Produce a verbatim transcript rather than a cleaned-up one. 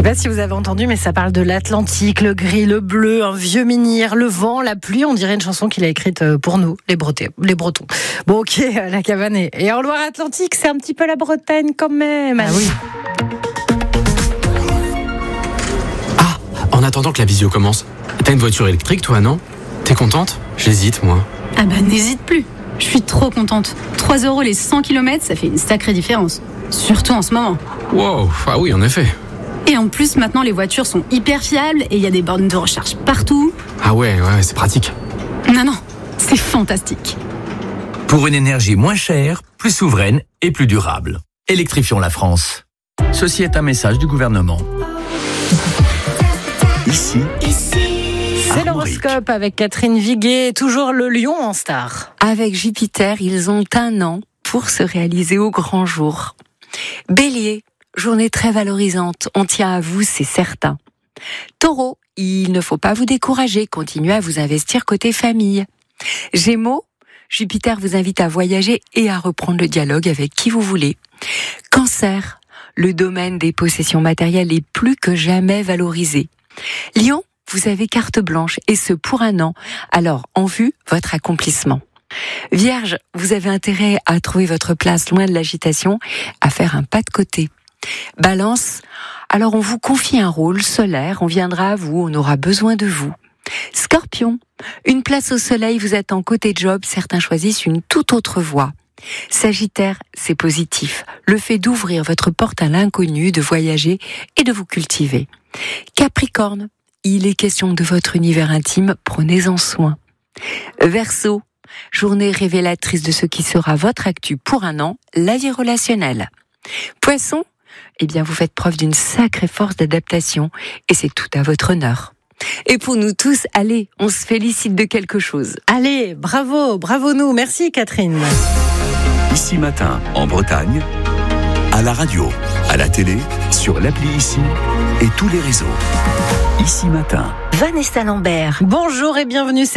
pas si vous avez entendu, mais ça parle de l'Atlantique, le gris, le bleu, un vieux menhir, le vent, la pluie. On dirait une chanson qu'il a écrite pour nous, les Bretons. Les Bretons. Bon, ok, la cabane est... Et en Loire-Atlantique, c'est un petit peu la Bretagne quand même. Ah oui. Ah, en attendant que la visio commence, t'as une voiture électrique, toi, non ? T'es contente ? J'hésite, moi. Ah bah, n'hésite plus. Je suis trop contente. trois euros les cent kilomètres, ça fait une sacrée différence. Surtout en ce moment. Wow, ah oui, en effet. Et en plus, maintenant, les voitures sont hyper fiables et il y a des bornes de recharge partout. Ah ouais, ouais, c'est pratique. Non, non, c'est fantastique. Pour une énergie moins chère, plus souveraine et plus durable. Électrifions la France. Ceci est un message du gouvernement. Ici, c'est l'horoscope avec Catherine Viguet, toujours le lion en star. Avec Jupiter, ils ont un an pour se réaliser au grand jour. Bélier, journée très valorisante, on tient à vous, c'est certain. Taureau, il ne faut pas vous décourager, continuez à vous investir côté famille. Gémeaux, Jupiter vous invite à voyager et à reprendre le dialogue avec qui vous voulez. Cancer, le domaine des possessions matérielles est plus que jamais valorisé. Lion, vous avez carte blanche et ce pour un an, alors en vue votre accomplissement. Vierge, vous avez intérêt à trouver votre place loin de l'agitation, à faire un pas de côté. Balance, alors on vous confie un rôle solaire, on viendra à vous, on aura besoin de vous. Scorpion, une place au soleil vous attend côté job, certains choisissent une toute autre voie. Sagittaire, c'est positif, le fait d'ouvrir votre porte à l'inconnu, de voyager et de vous cultiver. Capricorne, il est question de votre univers intime, prenez-en soin. Verseau, journée révélatrice de ce qui sera votre actu pour un an, la vie relationnelle. Poisson, eh bien vous faites preuve d'une sacrée force d'adaptation et c'est tout à votre honneur. Et pour nous tous, allez, on se félicite de quelque chose. Allez, bravo, bravo nous, merci Catherine. Ici Matin, en Bretagne, à la radio, à la télé, sur l'appli Ici et tous les réseaux. Ici Matin. Vanessa Lambert. Bonjour et bienvenue.